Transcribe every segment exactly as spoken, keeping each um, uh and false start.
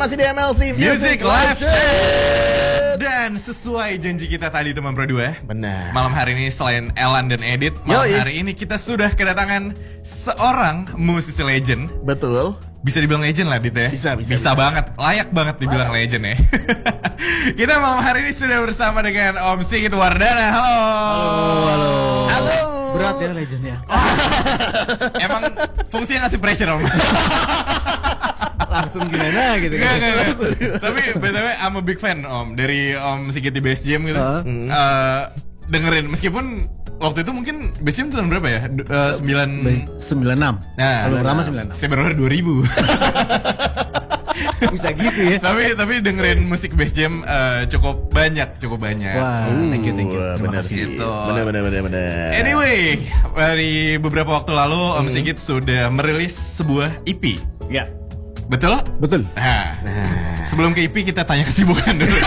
masih di M L C Music Live Show. Dan sesuai janji kita tadi teman berdua, benar. Malam hari ini selain Elan dan Edit, malam Yoi. hari ini kita sudah kedatangan seorang musisi legend. Betul. Bisa dibilang legend lah, Dit ya. Bisa, bisa, bisa, bisa. banget, layak banget dibilang Layak. legend ya. Kita malam hari ini sudah bersama dengan Om Sigit Wardana. Halo. Halo, halo. Halo. Berat ya legend ya. Emang fungsinya ngasih pressure Om. Langsung gimana gitu Enggak, kan. enggak, enggak. Tapi B T W I'm a big fan Om dari Om Sigit di Bass Jam gitu. Uh. Eh, dengerin meskipun waktu itu mungkin Bass Jam tahun berapa ya? Du- eh, sembilan sembilan enam. Nah, Kalau pertama sembilan enam. saya baru dua ribu. Bisa gitu ya. tapi tapi dengerin musik Bass Jam eh, cukup banyak, cukup banyak. Wah, thank you, thank you. Wah, Terima benar kasih. sih. Gitu. Benar, benar, benar, benar. Anyway, dari beberapa waktu lalu Om Sigit sudah merilis sebuah E P. Ya, Betul? betul. Nah, Nah, sebelum ke E P kita tanya kesibukan dulu.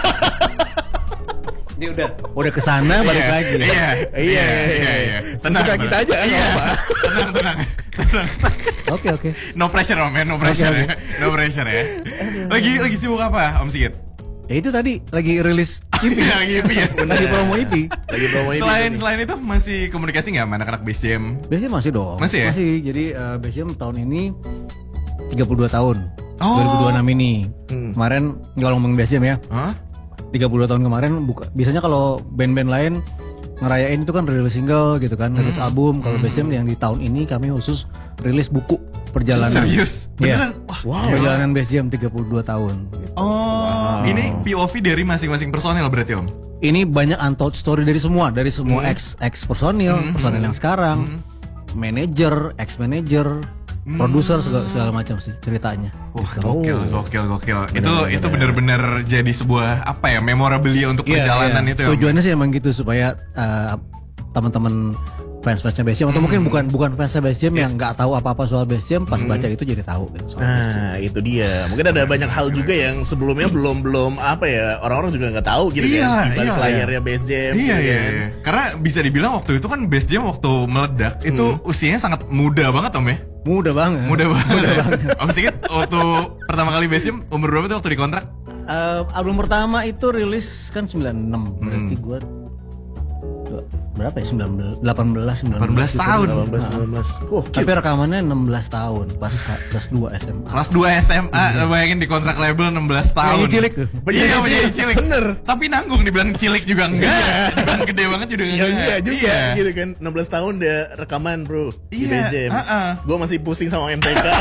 Dia udah udah kesana balik Iya, lagi. Iya, iya, iya, iya. Sesuka kita aja kan, Iya, nggak apa-apa. tenang, tenang, tenang. Oke, oke. No pressure Om ya, no pressure Oke, ya, no pressure ya. Lagi lagi sibuk apa Om Sigit? Ya itu tadi lagi rilis E P. Lagi E P ya. Lagi promo E P. lagi promo ini. Selain nih. selain itu masih komunikasi nggak sama anak-anak Bass Jam? Biasanya masih dong. Masih ya? Masih. Jadi uh, Bass Jam tahun ini tiga puluh dua tahun. Oh. dua ribu dua puluh enam ini. Hmm. Kemarin nggak ngomong Bass Jam ya. Hah? tiga puluh dua tahun kemarin buka, biasanya kalau band-band lain ngerayain itu kan rilis single gitu kan, rilis album. Kalau Bass Jam yang di tahun ini kami khusus rilis buku perjalanan. Serius? Iya. Beneran? Wah, Wow. Perjalanan Bass Jam tiga puluh dua tahun gitu. Oh, ini P O V dari masing-masing personil berarti Om? Ini banyak untold story dari semua, dari semua ex ex personil, personil yang sekarang, manajer, ex manajer, produser segala, segala macam sih ceritanya. Wah, Gitu. gokil, gokil, gokil. Itu Bener, itu bener. benar-benar jadi sebuah apa ya, memorabilia untuk Iya, perjalanan iya. itu ya. Om? Tujuannya sih emang gitu supaya uh, teman-teman fans-fansnya Bass Jam atau mungkin bukan bukan fansnya Bass Jam yang nggak tahu apa-apa soal Bass Jam pas baca itu jadi tahu gitu soal Bass Jam. Nah, itu dia. Mungkin ada banyak hal juga yang sebelumnya belum belum apa ya, orang-orang juga nggak tahu gitu Iya, kan. Di balik iya. layarnya Bass Jam. Iya, gitu iya, kan. iya. Karena bisa dibilang waktu itu kan Bass Jam waktu meledak itu usianya sangat muda banget Om ya. Mudah banget. Muda banget. Om Sigit waktu pertama kali Bass Jam umur berapa tuh waktu dikontrak? Eh, album pertama itu rilis kan sembilan puluh enam. Berarti gua dua- berapa ya? sembilan belas, delapan belas, sembilan delapan belas tahun. delapan belas, sembilan belas. Kok Tapi rekamannya enam belas tahun pas kelas dua S M A. Kelas dua S M A, bayangin di kontrak label enam belas tahun. Penyanyi cilik tuh. Iya, Penyanyi penyanyi cilik. cilik. Bener. Tapi nanggung dibilang cilik juga enggak. Dibilang gede banget juga Ya enggak. enggak juga Iya. gitu kan. enam belas tahun dia rekaman, Bro. Di Iya, Bass Jam. uh-uh. Gua masih pusing sama M T K.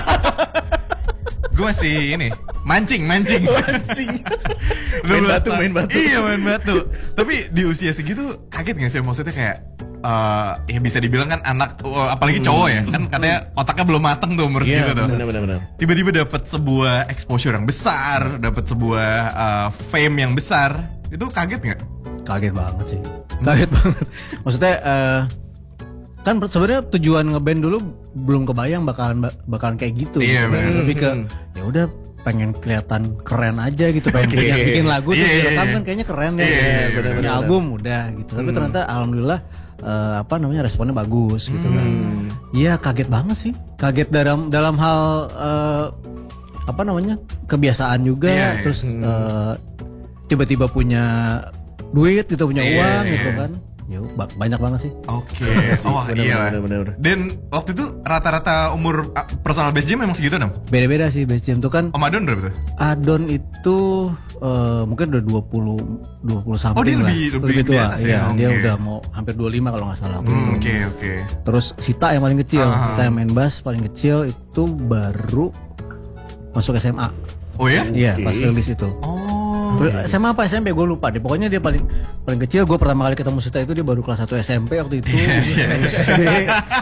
Gue masih ini mancing, mancing. Anjing. enam Main belas batu, tahun. main batu. Iya, main batu. Tapi di usia segitu kaget gak sih maksudnya kayak eh ya bisa dibilang kan anak wah, apalagi cowok ya kan katanya otaknya belum mateng tuh umur Iya, segitu tuh. benar-benar benar. Tiba-tiba dapat sebuah exposure yang besar, dapat sebuah eh, fame yang besar. Itu kaget nggak? Kaget banget sih. Kaget banget. Maksudnya eh, kan sebenarnya tujuan ngeband dulu belum kebayang bakalan bakalan kayak gitu. Iya, gitu. bener. Lebih ke ya udah pengen kelihatan keren aja gitu, pengen Oke. bikin, bikin lagu terus Iya, iya, direkam iya. kan kayaknya keren ya. Iya, iya, iya, Punya bener-bener. album udah gitu. Tapi ternyata alhamdulillah eh, apa namanya responnya bagus gitu kan. Iya, kaget banget sih. Kaget dalam dalam hal eh, apa namanya? Kebiasaan juga Iya, iya. terus eh, tiba-tiba punya duit gitu, punya Iya, uang iya. gitu kan. Ya ba- banyak banget sih. Oke. sih, Oh bener, iya. bener, bener, bener. Dan waktu itu rata-rata umur ah, personal Bass Jam memang segitu dong? Beda-beda sih Bass Jam tuh kan. Om Adon berapa tuh? Adon itu eh, mungkin udah dua puluh dua puluh something Oh, dia lah. lebih- lebih di tua. atas ya? Iya, dia Oke. udah mau hampir dua puluh lima kalau nggak salah. Hmm, Oke, oke. Terus Sita yang paling kecil, Ah. Sita yang main bass paling kecil itu baru masuk S M A. Oh ya? Iya, Oke. pas rilis itu. Oh. S M A apa S M P gue lupa deh. Pokoknya dia paling paling kecil. Gue pertama kali ketemu Sita itu dia baru kelas satu S M P waktu itu. Lulus S D.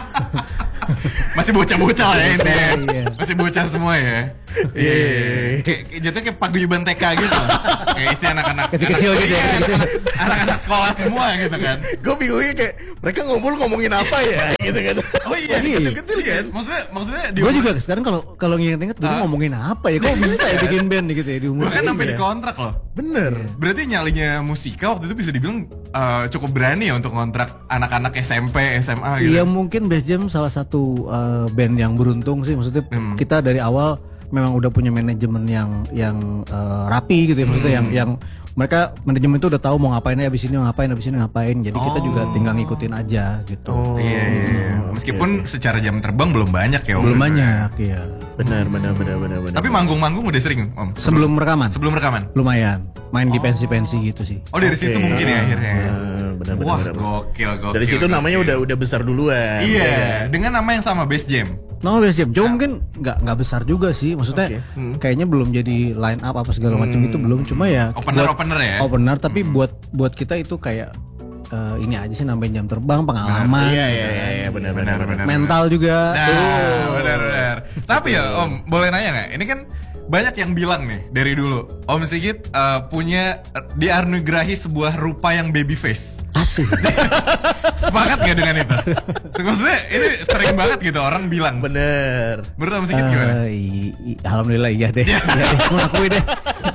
Masih bocah-bocah lah ya ini. ya. Iya. Masih bocah semua ya. Iya. iya, iya. Kayak kayak jatuhnya kayak paguyuban T K gitu loh. Kayak isi anak-anak Kecil-kecil anak- gitu ya, iya, kecil-kecil. anak-anak sekolah semua gitu kan. Gue bingungnya kayak mereka ngumpul ngomongin apa ya gitu kan. Oh iya, Iya. kecil-kecil kan. Maksudnya maksudnya di Gue umur- juga sekarang kalau kalau nginget-nginget dulu Ah. ngomongin apa ya? Kok bisa ya bikin band gitu ya di umur bahkan sampai segini di ya? kontrak loh. Bener. Berarti nyalinya musika waktu itu bisa dibilang eh, cukup berani ya untuk kontrak anak-anak S M P, S M A gitu. Iya, mungkin Bass Jam salah satu uh, band yang beruntung sih. Maksudnya Hmm. kita dari awal memang udah punya manajemen yang yang uh, rapi gitu ya, maksudnya yang yang mereka manajemen itu udah tahu mau ngapain abis ini mau ngapain abis ini ngapain, jadi kita juga tinggal ngikutin aja gitu. Oh, Iya, iya, iya. Meskipun secara jam terbang belum banyak ya Om. Belum banyak, iya. Benar, benar, benar, benar, benar. Tapi manggung-manggung udah sering Om? Sebelum rekaman, Sebelum rekaman? lumayan, main di pensi-pensi gitu sih. Oh dari situ Oke. mungkin ya akhirnya. Ah, benar, benar, Wah benar, benar. gokil, gokil. Dari situ gokil. namanya udah udah besar duluan. Iya, dengan nama yang sama, Bass Jam. No Bass Jam, cuma mungkin nggak nggak besar juga sih, maksudnya Oke. Hmm. kayaknya belum jadi line up apa segala macam itu belum, cuma ya Opener- buat- opener ya? opener, tapi buat buat kita itu kayak eh, ini aja sih, nambahin jam terbang, pengalaman, Iya, gitu iya, kan. iya, iya, benar, benar, Benar, benar. benar. mental juga. Nah, benar-benar. Tapi ya Om, boleh nanya nggak? Ini kan banyak yang bilang nih dari dulu, Om Sigit eh, punya dianugerahi sebuah rupa yang baby face. Asik. Sepakat nggak dengan itu? Maksudnya ini sering banget gitu orang bilang. Bener. Menurut Om Sigit gimana? Eh, i- i- alhamdulillah iya deh. Iya deh, aku akui deh.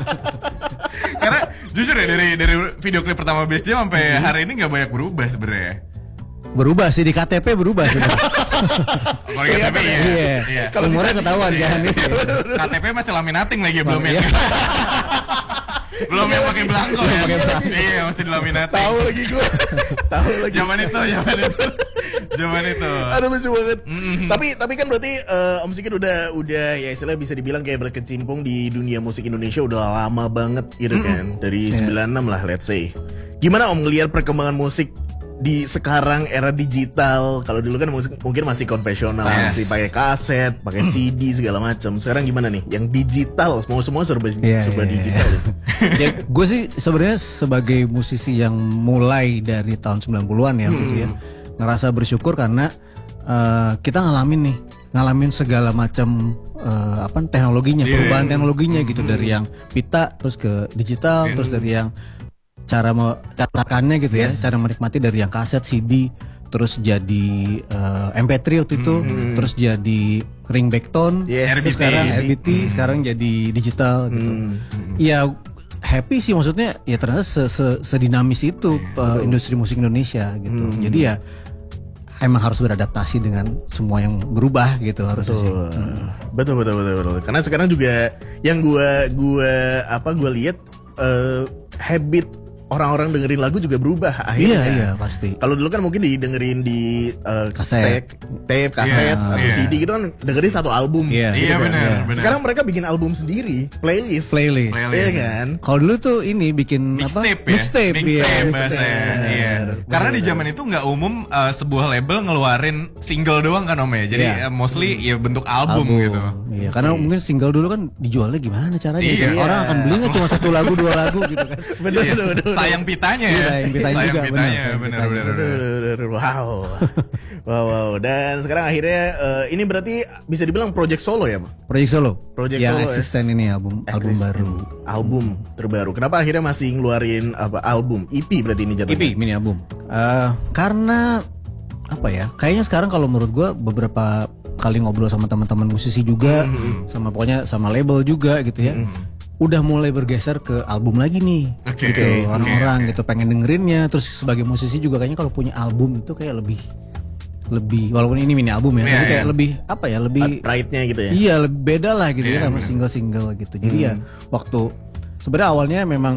Karena jujur ya dari dari video klip pertama Bass Jam sampai hari ini nggak banyak berubah sebenarnya. Berubah sih di K T P berubah sebenarnya. Kalau K T P ya. Iya. Iya. Kalau umurnya ketahuan Iya. kan. K T P masih laminating lagi belum Iya. ya. Belum yang pakai belangko ya. Iya, masih dilaminating. Tahu lagi gue. Tahu lagi. Zaman itu, zaman itu. Zaman itu. Aduh lucu banget. Mm-hmm. Tapi tapi kan berarti eh, Om Sigit udah udah ya istilahnya bisa dibilang kayak berkecimpung di dunia musik Indonesia udah lama banget gitu kan. Dari sembilan enam lah let's say. Gimana Om ngelihat perkembangan musik di sekarang era digital? Kalau dulu kan musik mungkin masih konvensional, Yes. masih pakai kaset, pakai C D segala macam. Sekarang gimana nih? Yang digital, semua semua serba Iya, serba iya, digital. ya, gue sih sebenarnya sebagai musisi yang mulai dari tahun sembilan puluhan ya, gitu ya, ngerasa bersyukur karena eh, kita ngalamin nih, ngalamin segala macam eh, apa teknologinya, Iya, perubahan iya. teknologinya gitu, dari yang pita terus ke digital, terus dari yang cara mencatatkannya gitu ya, cara menikmati dari yang kaset, C D, terus jadi eh, M P tiga waktu itu, terus jadi ringback tone, Yes, terus R B T. sekarang R B T, sekarang jadi digital gitu. Ya happy sih, maksudnya ya ternyata se -se sedinamis itu uh, industri musik Indonesia gitu. Jadi ya emang harus beradaptasi dengan semua yang berubah gitu harus sih. Betul. betul betul betul betul. Karena sekarang juga yang gua gua apa gua lihat eh, habit orang-orang dengerin lagu juga berubah akhirnya. Iya iya pasti. Kalau dulu kan mungkin didengerin di eh, Kaset. tape, tape, kaset, Iya, atau iya. C D gitu kan dengerin satu album. Iya. gitu Iya kan. benar, benar. Sekarang mereka bikin album sendiri, playlist. Playlist. Playlist. Iya kan? Kalau dulu tuh ini bikin apa? Mixtape ya? Mixtape, iya. Mixtape Mixtape. bahasanya. Iya. Karena di zaman itu nggak umum uh, sebuah label ngeluarin single doang kan Om ya. Jadi Iya. uh, mostly ya bentuk album, gitu. Iya, karena mungkin single dulu kan dijualnya gimana caranya? Iya. Kan? Orang akan belinya cuma satu lagu, dua lagu gitu kan. Bener, Iya. bener, bener. Sayang pitanya ya. Iya, sayang pitanya juga, benar, pitanya, sayang benar, pitanya. benar, Aduh, benar. aduh, aduh, aduh, Wow. Wow, wow. Dan sekarang akhirnya eh, ini berarti bisa dibilang project solo ya, Pak? Project solo. Project yang solo, eksisten es- ini album album Existen. baru. Album terbaru. Kenapa akhirnya masih ngeluarin apa album E P berarti ini jatuhnya? E P mini album. Eh, karena apa ya? Kayaknya sekarang kalau menurut gua beberapa kali ngobrol sama teman-teman musisi juga, sama pokoknya sama label juga gitu ya. Udah mulai bergeser ke album lagi nih. Oke, gitu oke, orang-orang oke. gitu pengen dengerinnya, terus sebagai musisi juga kayaknya kalau punya album itu kayak lebih lebih walaupun ini mini album ya, Iya, tapi kayak iya. lebih apa ya, lebih Pride-nya gitu ya. iya lebih beda lah gitu Iya, ya sama bener. single-single gitu. Jadi ya waktu sebenarnya awalnya memang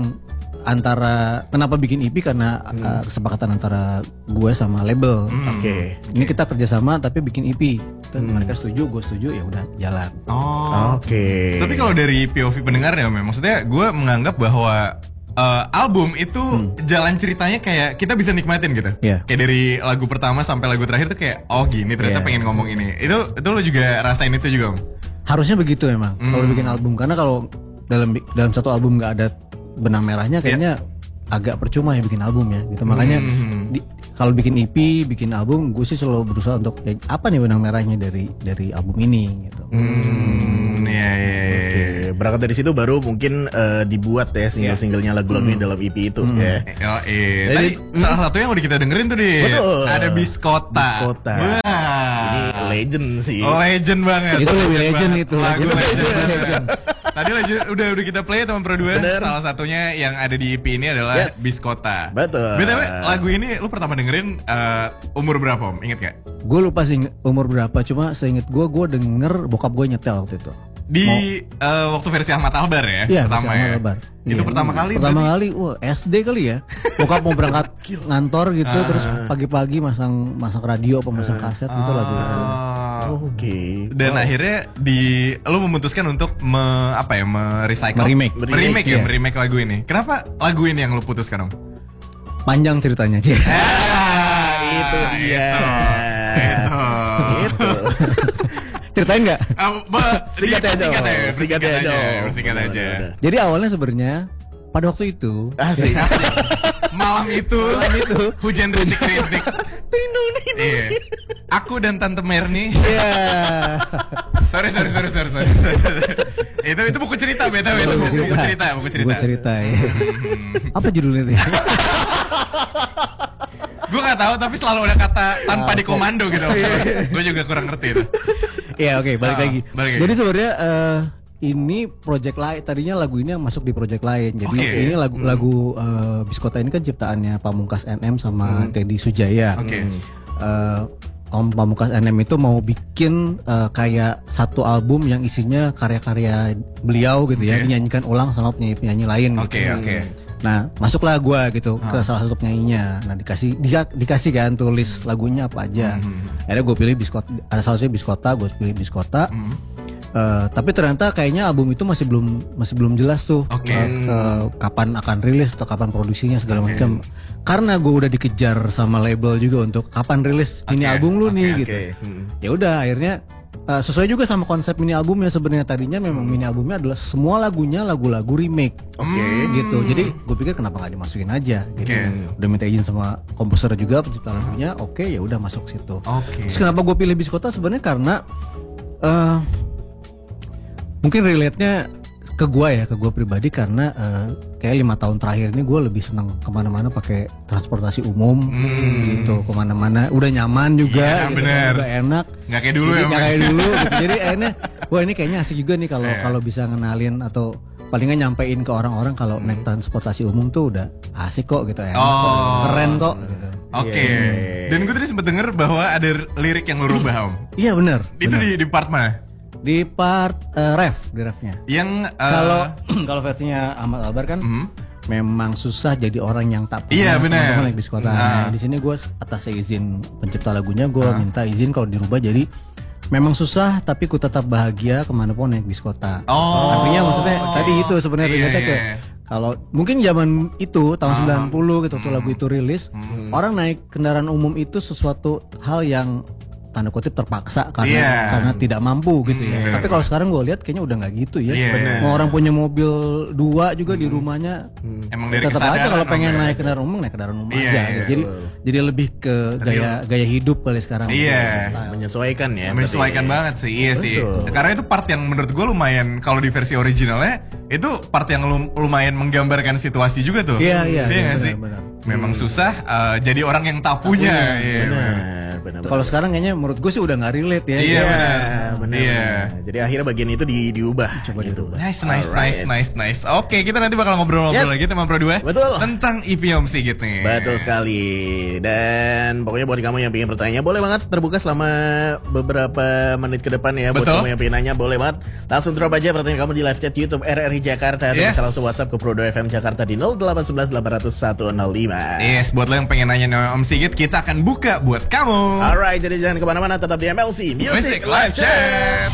antara kenapa bikin E P karena uh, kesepakatan antara gue sama label. Oke. Ini kita kerjasama tapi bikin E P. Terus mereka setuju, gue setuju, ya udah jalan. Oh. Oke. Tapi kalau dari P O V pendengar ya, Om, maksudnya gue menganggap bahwa uh, album itu jalan ceritanya kayak kita bisa nikmatin gitu. Iya. Kayak dari lagu pertama sampai lagu terakhir tuh kayak oh gini ternyata Iya. pengen ngomong ini. Itu itu lo juga rasain itu juga, Om? Harusnya begitu emang kalau bikin album, karena kalau dalam dalam satu album nggak ada benang merahnya kayaknya agak percuma ya bikin album ya gitu. Makanya di- kalau bikin E P, bikin album, gue sih selalu berusaha untuk ya, apa nih benang merahnya dari dari album ini gitu. Hmm, iya, iya, iya. Oke, berangkat dari situ baru mungkin eh, dibuat ya single-singlenya lagu-lagunya dalam E P itu ya. Oh, iya. Jadi, Tadi salah satu yang udah kita dengerin tuh di Betul. ada Biskota. Biskota. Wah. Ini legend sih. Legend banget. Itu lebih legend banget. itu. Lagu Legend. legend. legend. Tadi legend, udah udah kita play teman Pro dua. Bener. Salah satunya yang ada di E P ini adalah Yes. Biskota. Betul. B T W lagu ini lu pertama dengerin eh, umur berapa, Om? Ingat gak? Gue lupa sih umur berapa, cuma seinget gue, gue denger bokap gue nyetel waktu itu. di uh, waktu versi Ahmad Albar ya, Iya, pertama versi ya. Ahmad Albar. Itu Iya. pertama kali. Pertama berarti? kali, wah S D kali ya. Bokap mau berangkat ngantor gitu, Ah. terus pagi-pagi masang masang radio, pemasang kaset gitu lagu itu. Ah. Oke. Dan Oh. akhirnya di lu memutuskan untuk me, apa ya, merecycle, Meremake. meremake ya, Iya. meremake lagu ini. Kenapa lagu ini yang lu putuskan, Om? Panjang ceritanya sih. Ah, itu dia. Itu. Itu. Ceritain nggak? Ah, ba- Singkat di- aja, singkat Om. aja, Singkat singkat aja, aja, Om. singkat Udah, aja. udah, udah. Jadi awalnya sebenarnya pada waktu itu Asik. Malam itu, Malam itu. hujan rintik-rintik. Iya. Aku dan Tante Merni. Iya. Sorry, sorry, sorry, sorry, sorry. itu itu buku cerita, beda, itu buku, buku cerita, buku cerita. Buku cerita ya. Apa judulnya tuh? Gue nggak tahu, tapi selalu ada kata tanpa dikomando gitu. Gue juga kurang ngerti itu. Iya, oke, balik Ah, lagi. balik lagi. Jadi sebenarnya eh, ini project lain, tadinya lagu ini yang masuk di project lain. Jadi Oke. ini lagu-lagu eh, Biskota ini kan ciptaannya Pamungkas N M sama Teddy Sujaya. Oke. Eh, Om Pamungkas N M itu mau bikin eh, kayak satu album yang isinya karya-karya beliau gitu ya, Oke. dinyanyikan ulang sama penyanyi-penyanyi lain Oke, gitu. oke. Nah, masuklah gua gitu Ah. ke salah satu penyanyinya. Nah, dikasih dia, dikasih kan tulis lagunya apa aja. Hmm. Akhirnya gue pilih Biskota, ada salah satunya Biskota, gue pilih Biskota. Hmm. Eh, tapi ternyata kayaknya album itu masih belum masih belum jelas tuh Oke. eh, eh, kapan akan rilis atau kapan produksinya segala Oke. macam. Karena gue udah dikejar sama label juga untuk kapan rilis mini Oke, album lu oke, nih oke. gitu. Hmm. Ya udah akhirnya eh, sesuai juga sama konsep mini albumnya. Sebenarnya tadinya memang mini albumnya adalah semua lagunya lagu-lagu remake. Oke. Gitu. Jadi gue pikir kenapa nggak dimasukin aja gitu. Oke. Udah minta izin sama komposer juga pencipta lagunya. Oke, ya udah masuk situ. Oke. Terus kenapa gue pilih Biskota sebenarnya karena eh mungkin relate-nya ke gue ya, ke gue pribadi karena eh, kayak lima tahun terakhir ini gue lebih senang kemana-mana pakai transportasi umum gitu, kemana-mana udah nyaman juga, Iya, gitu, bener. udah enak. Nggak kayak dulu Jadi ya, nggak Om. kayak dulu. Gitu. Jadi akhirnya, wah ini kayaknya asik juga nih kalau Iya. kalau bisa ngenalin atau paling nggak nyampein ke orang-orang kalau naik transportasi umum tuh udah asik kok gitu ya, Oh. keren kok. Gitu. Oke. Iya. Dan gue tadi sempet denger bahwa ada lirik yang lu rubah, Om. Iya benar. Itu di, di part mana? Di part eh, ref, di refnya. Yang uh, Kalau kalau versinya Ahmad Albar kan hmm, memang susah jadi orang yang tak Iya, punya benar. teman-teman naik Biskota. Ah. Nah, di sini gue atas izin pencipta lagunya gue Ah. minta izin kalau dirubah jadi memang susah tapi ku tetap bahagia kemanapun naik Biskota. Oh. Artinya maksudnya tadi itu sebenarnya Iya, relate-nya ke iya. kalau mungkin zaman itu tahun Ah. sembilan puluh gitu tuh Hmm. lagu itu rilis, Hmm. orang naik kendaraan umum itu sesuatu hal yang tanda kutip terpaksa karena Iya. karena tidak mampu gitu ya. Hmm. Tapi kalau sekarang gue lihat kayaknya udah nggak gitu ya. Iya. Benar. Mau orang punya mobil dua juga di rumahnya, Emang dari tetap aja kesadaran, kalau pengen Om, ya? naik kendaraan umum naik kendaraan umum Iya, aja. iya. gitu. Jadi jadi lebih ke gaya gaya hidup kali sekarang. Iya. Lifestyle. Menyesuaikan ya. menyesuaikan berarti. banget sih, iya sih. Betul. Karena itu part yang menurut gue lumayan, kalau di versi originalnya itu part yang lum- lumayan menggambarkan situasi juga tuh. Iya, iya, Iya iya, nggak benar, sih. benar. Memang susah eh, jadi orang yang tak punya. Iya, Benar, benar. Kalau sekarang kayaknya menurut gue sih udah nggak relate ya. Iya, Iya, benar. benar. Iya. benar. Jadi akhirnya bagian itu di, diubah. Coba dirubah. Nice, nice, nice, Alright. nice, nice. Oke, kita nanti bakal ngobrol-ngobrol Yes. lagi sama Pro dua. Betul. Tentang E P Om Sigit nih. Betul sekali. Dan pokoknya buat kamu yang pengen bertanya, boleh banget terbuka selama beberapa menit ke depan ya. Buat Betul. kamu yang pengen nanya, boleh banget. Langsung drop aja pertanyaan kamu di live chat YouTube R R I Jakarta. Atau Yes. bisa langsung WhatsApp ke Pro dua F M Jakarta di nol delapan satu satu delapan nol satu nol lima. Yes, buat lo yang pengen nanya sama Om Sigit, kita akan buka buat kamu. Alright, jadi jangan kemana-mana, tetap di M L C Music, Music Live Chat.